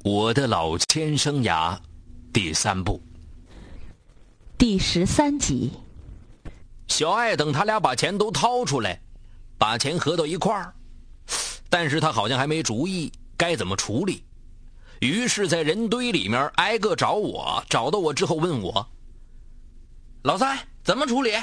我的老千生涯第3部第13集。 小爱等他俩把钱都掏出来，把钱合到一块儿，但是他好像还没主意该怎么处理，于是在人堆里面挨个找我，找到我之后问我：老三怎么处理？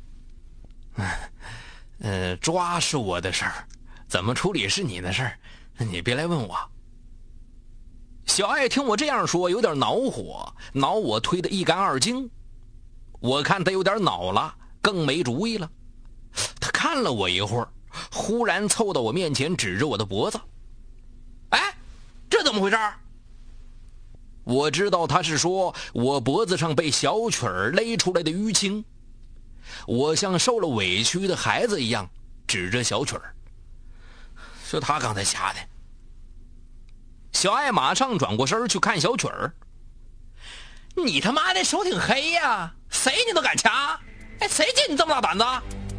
抓是我的事儿，怎么处理是你的事儿，你别来问我。小爱听我这样说有点恼火，恼我推得一干二净。我看他有点恼了，更没主意了。他看了我一会儿，忽然凑到我面前，指着我的脖子：哎，这怎么回事？我知道他是说我脖子上被小曲儿勒出来的淤青。我像受了委屈的孩子一样指着小曲儿，是他刚才瞎的。小爱马上转过身去看小曲儿：你他妈的手挺黑呀，谁你都敢掐？哎，谁见你这么大胆子？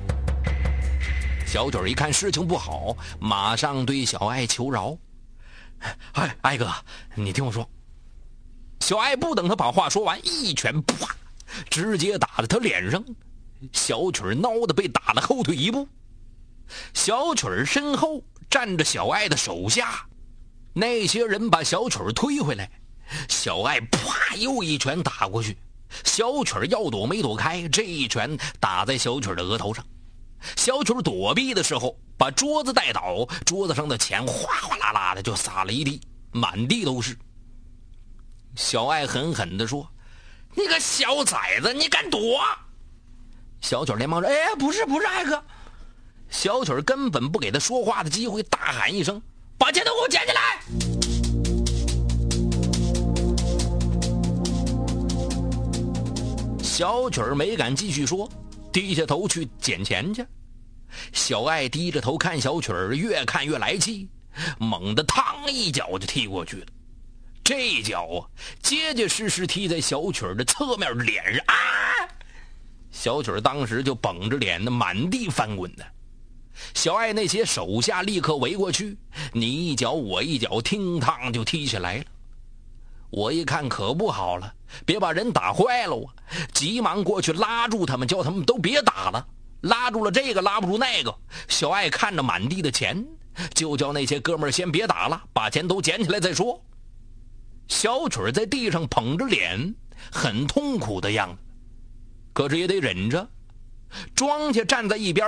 小曲儿一看事情不好，马上对小爱求饶：哎，爱哥，你听我说。小爱不等他把话说完，一拳啪，直接打在他脸上。小曲儿孬的被打了后退一步。小曲儿身后站着小爱的手下，那些人把小曲儿推回来，小爱啪又一拳打过去，小曲儿要躲没躲开，这一拳打在小曲儿的额头上。小曲儿躲避的时候把桌子带倒，桌子上的钱哗哗啦啦的就撒了一地，满地都是。小爱狠狠地说：你个小崽子，你敢躲？小曲儿连忙说：哎，不是爱哥。小曲儿根本不给他说话的机会，大喊一声：把钱都给我捡起来！小曲儿没敢继续说，低下头去捡钱去。小爱低着头看小曲儿，越看越来气，猛地嘡一脚就踢过去了。这一脚结结实实踢在小曲儿的侧面脸上，啊！小曲儿当时就绷着脸的满地翻滚的。小爱那些手下立刻围过去，你一脚我一脚，听趟就踢起来了。我一看可不好了，别把人打坏了啊！急忙过去拉住他们，叫他们都别打了。拉住了这个，拉不住那个。小爱看着满地的钱，就叫那些哥们儿先别打了，把钱都捡起来再说。小曲儿在地上捧着脸，很痛苦的样子，可是也得忍着。庄稼站在一边